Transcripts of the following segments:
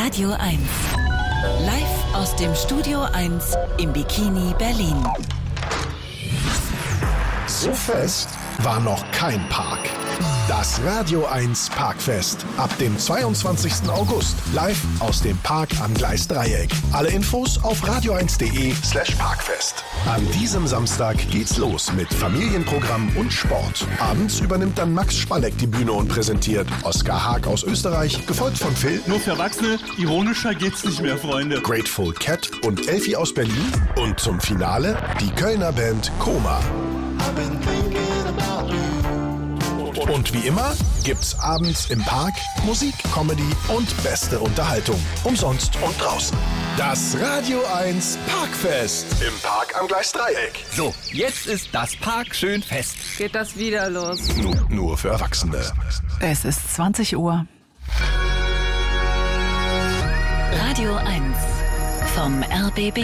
Radio 1. Live aus dem Studio 1 im Bikini Berlin. So fest war noch kein Park. Das Radio 1 Parkfest ab dem 22. August. Live aus dem Park am Gleisdreieck. Alle Infos auf radio1.de/parkfest. An diesem Samstag geht's los mit Familienprogramm und Sport. Abends übernimmt dann Max Spalleck die Bühne und präsentiert Oskar Haag aus Österreich, gefolgt von Phil. Nur für Erwachsene, ironischer geht's nicht mehr, Freunde. Grateful Cat und Elfie aus Berlin. Und zum Finale die Kölner Band Koma. Und wie immer gibt's abends im Park Musik, Comedy und beste Unterhaltung. Umsonst und draußen. Das Radio 1 Parkfest im Park am Gleisdreieck. So, jetzt ist das Park schön fest. Geht das wieder los? Nur für Erwachsene. Es ist 20 Uhr. Radio 1 vom RBB.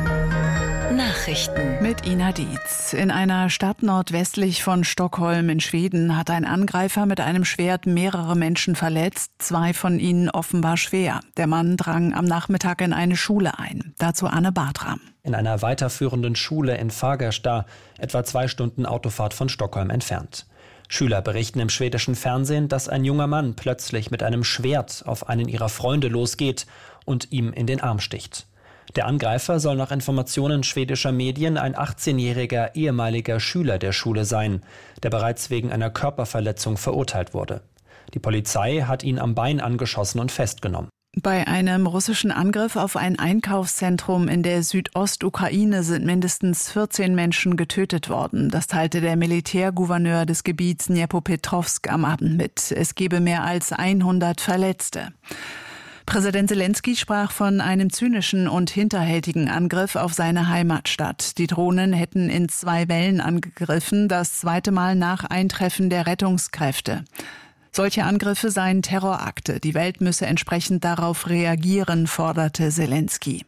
Nachrichten Mit Ina Dietz. In einer Stadt nordwestlich von Stockholm in Schweden hat ein Angreifer mit einem Schwert mehrere Menschen verletzt, 2 von ihnen offenbar schwer. Der Mann drang am Nachmittag in eine Schule ein. Dazu Anne Bartram. In einer weiterführenden Schule in Fagersta, etwa 2 Stunden Autofahrt von Stockholm entfernt. Schüler berichten im schwedischen Fernsehen, dass ein junger Mann plötzlich mit einem Schwert auf einen ihrer Freunde losgeht und ihm in den Arm sticht. Der Angreifer soll nach Informationen schwedischer Medien ein 18-jähriger ehemaliger Schüler der Schule sein, der bereits wegen einer Körperverletzung verurteilt wurde. Die Polizei hat ihn am Bein angeschossen und festgenommen. Bei einem russischen Angriff auf ein Einkaufszentrum in der Südostukraine sind mindestens 14 Menschen getötet worden. Das teilte der Militärgouverneur des Gebiets Dnipropetrovsk am Abend mit. Es gebe mehr als 100 Verletzte. Präsident Zelensky sprach von einem zynischen und hinterhältigen Angriff auf seine Heimatstadt. Die Drohnen hätten in 2 Wellen angegriffen, das 2. Mal nach Eintreffen der Rettungskräfte. Solche Angriffe seien Terrorakte. Die Welt müsse entsprechend darauf reagieren, forderte Zelensky.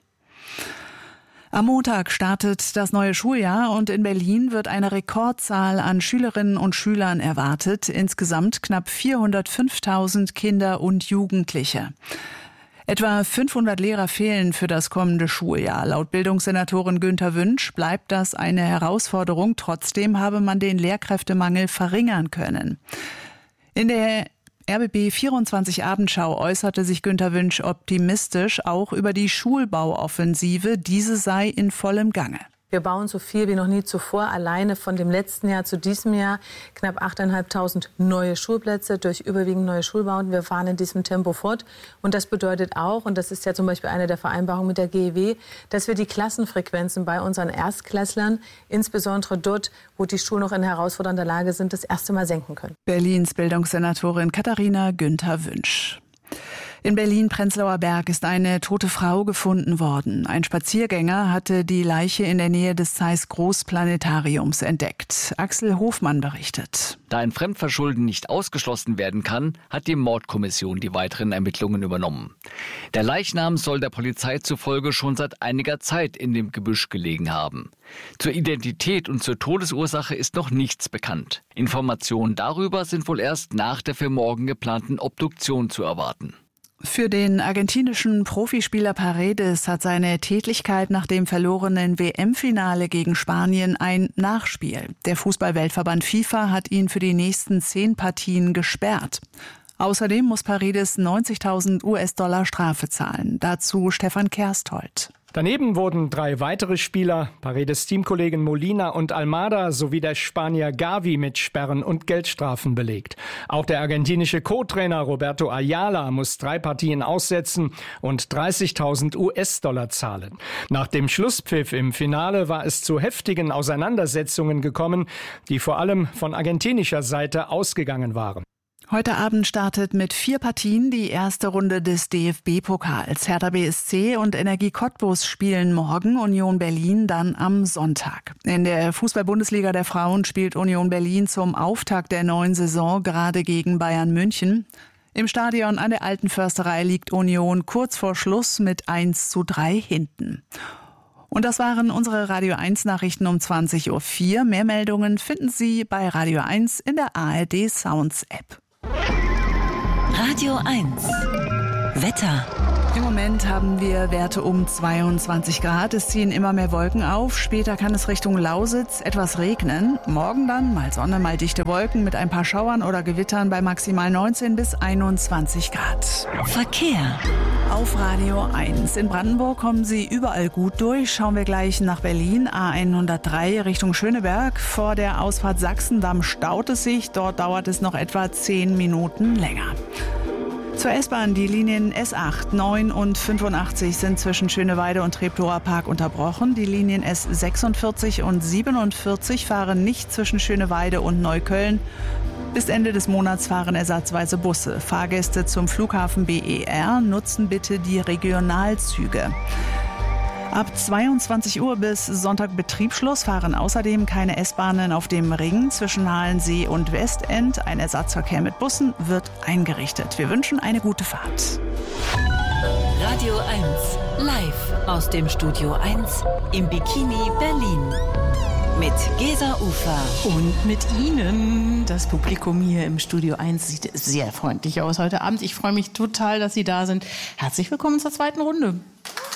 Am Montag startet das neue Schuljahr und in Berlin wird eine Rekordzahl an Schülerinnen und Schülern erwartet. Insgesamt knapp 405.000 Kinder und Jugendliche. Etwa 500 Lehrer fehlen für das kommende Schuljahr. Laut Bildungssenatorin Günther Wünsch bleibt das eine Herausforderung. Trotzdem habe man den Lehrkräftemangel verringern können. In der RBB 24 Abendschau äußerte sich Günther Wünsch optimistisch auch über die Schulbauoffensive. Diese sei in vollem Gange. Wir bauen so viel wie noch nie zuvor. Alleine von dem letzten Jahr zu diesem Jahr knapp 8.500 neue Schulplätze durch überwiegend neue Schulbauten. Wir fahren in diesem Tempo fort. Und das bedeutet auch, und das ist ja zum Beispiel eine der Vereinbarungen mit der GEW, dass wir die Klassenfrequenzen bei unseren Erstklässlern, insbesondere dort, wo die Schulen noch in herausfordernder Lage sind, das erste Mal senken können. Berlins Bildungssenatorin Katharina Günther Wünsch. In Berlin-Prenzlauer Berg ist eine tote Frau gefunden worden. Ein Spaziergänger hatte die Leiche in der Nähe des Zeiss-Großplanetariums entdeckt. Axel Hofmann berichtet. Da ein Fremdverschulden nicht ausgeschlossen werden kann, hat die Mordkommission die weiteren Ermittlungen übernommen. Der Leichnam soll der Polizei zufolge schon seit einiger Zeit in dem Gebüsch gelegen haben. Zur Identität und zur Todesursache ist noch nichts bekannt. Informationen darüber sind wohl erst nach der für morgen geplanten Obduktion zu erwarten. Für den argentinischen Profispieler Paredes hat seine Tätlichkeit nach dem verlorenen WM-Finale gegen Spanien ein Nachspiel. Der Fußball-Weltverband FIFA hat ihn für die nächsten 10 Partien gesperrt. Außerdem muss Paredes 90.000 US-Dollar Strafe zahlen. Dazu Stefan Kersthold. Daneben wurden 3 weitere Spieler, Paredes Teamkollegen Molina und Almada sowie der Spanier Gavi mit Sperren und Geldstrafen belegt. Auch der argentinische Co-Trainer Roberto Ayala muss 3 Partien aussetzen und 30.000 US-Dollar zahlen. Nach dem Schlusspfiff im Finale war es zu heftigen Auseinandersetzungen gekommen, die vor allem von argentinischer Seite ausgegangen waren. Heute Abend startet mit 4 Partien die erste Runde des DFB-Pokals. Hertha BSC und Energie Cottbus spielen morgen, Union Berlin dann am Sonntag. In der Fußball-Bundesliga der Frauen spielt Union Berlin zum Auftakt der neuen Saison gerade gegen Bayern München. Im Stadion an der Alten Försterei liegt Union kurz vor Schluss mit 1:3 hinten. Und das waren unsere Radio 1 Nachrichten um 20.04 Uhr. Mehr Meldungen finden Sie bei Radio 1 in der ARD Sounds App. Radio 1 Wetter. Im Moment haben wir Werte um 22 Grad. Es ziehen immer mehr Wolken auf. Später kann es Richtung Lausitz etwas regnen. Morgen dann mal Sonne, mal dichte Wolken mit ein paar Schauern oder Gewittern bei maximal 19 bis 21 Grad. Verkehr. Auf Radio 1. In Brandenburg kommen Sie überall gut durch. Schauen wir gleich nach Berlin. A103 Richtung Schöneberg. Vor der Ausfahrt Sachsendamm staut es sich. Dort dauert es noch etwa 10 Minuten länger. Zur S-Bahn, die Linien S8, 9 und 85 sind zwischen Schöneweide und Treptower Park unterbrochen. Die Linien S46 und 47 fahren nicht zwischen Schöneweide und Neukölln. Bis Ende des Monats fahren ersatzweise Busse. Fahrgäste zum Flughafen BER nutzen bitte die Regionalzüge. Ab 22 Uhr bis Sonntag Betriebsschluss fahren außerdem keine S-Bahnen auf dem Ring zwischen Halensee und Westend. Ein Ersatzverkehr mit Bussen wird eingerichtet. Wir wünschen eine gute Fahrt. Radio 1, live aus dem Studio 1 im Bikini Berlin. Mit Gesa Ufer. Und mit Ihnen. Das Publikum hier im Studio 1 sieht sehr freundlich aus heute Abend. Ich freue mich total, dass Sie da sind. Herzlich willkommen zur zweiten Runde.